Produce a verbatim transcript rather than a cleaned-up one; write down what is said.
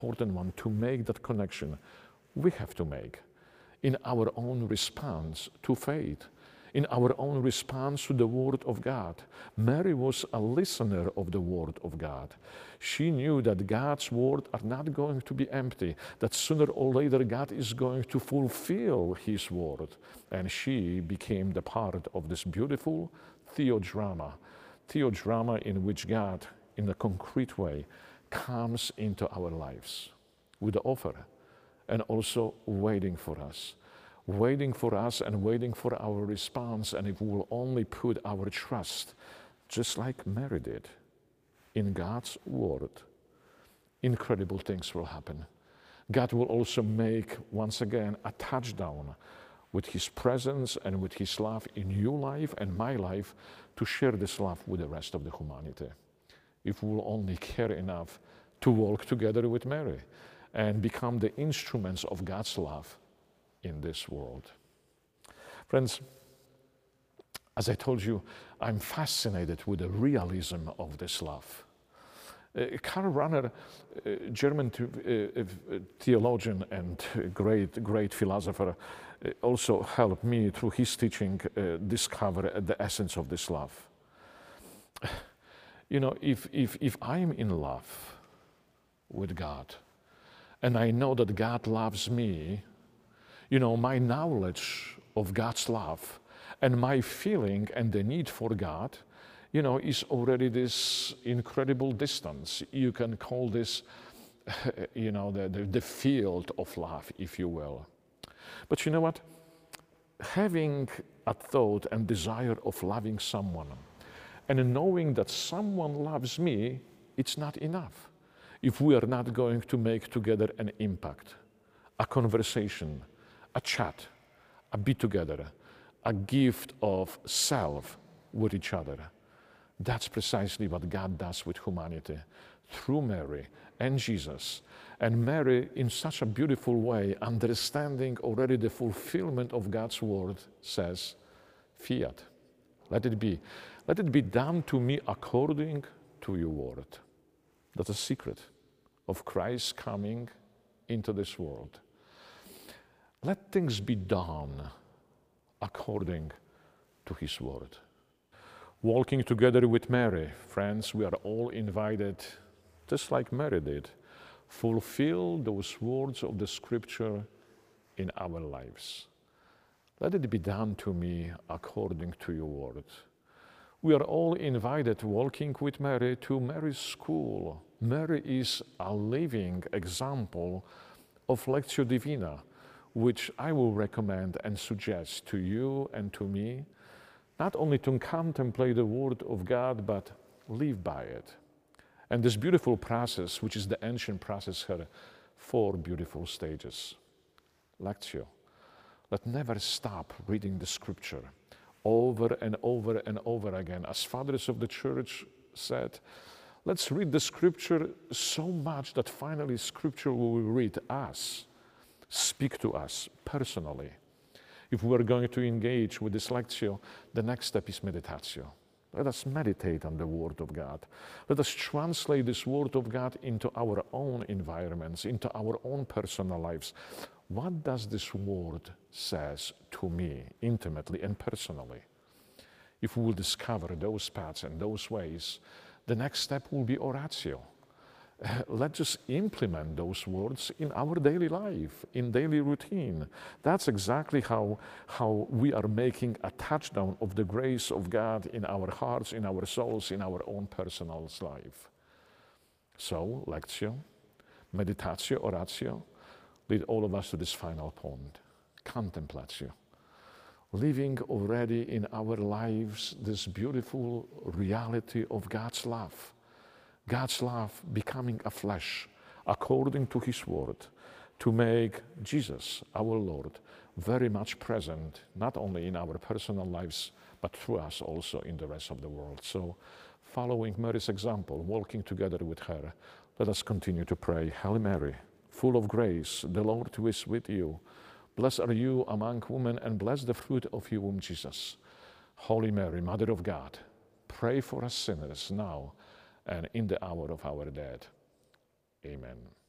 important one to make that connection we have to make in our own response to faith, in our own response to the Word of God. Mary was a listener of the Word of God. She knew that God's Word are not going to be empty, that sooner or later God is going to fulfill His Word. And she became the part of this beautiful theodrama, theodrama in which God, in a concrete way, comes into our lives with the offer and also waiting for us. Waiting for us and waiting for our response. And if we will only put our trust, just like Mary did, in God's Word, incredible things will happen. God will also make, once again, a touchdown with His presence and with His love in your life and my life to share this love with the rest of the humanity. If we will only care enough to walk together with Mary and become the instruments of God's love in this world. Friends, as I told you, I'm fascinated with the realism of this love. Uh, Karl Rahner, uh, German uh, uh, theologian and great, great philosopher, uh, also helped me through his teaching uh, discover the essence of this love. You know, if, if, if I'm in love with God, and I know that God loves me, you know, my knowledge of God's love and my feeling and the need for God, you know, is already this incredible distance. You can call this, you know, the, the, the field of love, if you will. But you know what? Having a thought and desire of loving someone and knowing that someone loves me, it's not enough if we are not going to make together an impact, a conversation, a chat, a be together, a gift of self with each other. That's precisely what God does with humanity through Mary and Jesus. And Mary, in such a beautiful way, understanding already the fulfillment of God's word, says, fiat, let it be. Let it be done to me according to your word. That's a secret of Christ coming into this world. Let things be done according to His word. Walking together with Mary, friends, we are all invited, just like Mary did, fulfill those words of the Scripture in our lives. Let it be done to me according to your word. We are all invited, walking with Mary, to Mary's school. Mary is a living example of Lectio Divina, which I will recommend and suggest to you and to me, not only to contemplate the Word of God, but live by it. And this beautiful process, which is the ancient process, had four beautiful stages. Lectio. Let never stop reading the Scripture over and over and over again. As fathers of the Church said, let's read the Scripture so much that finally Scripture will read us, speak to us personally. If we're going to engage with this lectio, the next step is meditatio. Let us meditate on the Word of God. Let us translate this Word of God into our own environments, into our own personal lives. What does this Word says to me intimately and personally? If we will discover those paths and those ways, the next step will be oratio. Uh, let's just implement those words in our daily life, in daily routine. That's exactly how, how we are making a touchdown of the grace of God in our hearts, in our souls, in our own personal life. So, lectio, meditatio, oratio, lead all of us to this final point, contemplatio. Living already in our lives this beautiful reality of God's love. God's love becoming a flesh according to His word to make Jesus, our Lord, very much present, not only in our personal lives, but through us also in the rest of the world. So, following Mary's example, walking together with her, let us continue to pray. Hail Mary, full of grace, the Lord is with you. Blessed are you among women, and blessed the fruit of your womb, Jesus. Holy Mary, Mother of God, pray for us sinners now and in the hour of our death. Amen.